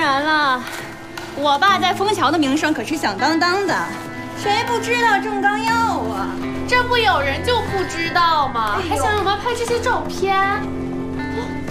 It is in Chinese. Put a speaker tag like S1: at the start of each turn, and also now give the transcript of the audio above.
S1: 然了，我爸在枫桥的名声可是响当当的，谁不知道郑刚耀啊？
S2: 这不有人就不知道吗？还想让我们拍这些照片？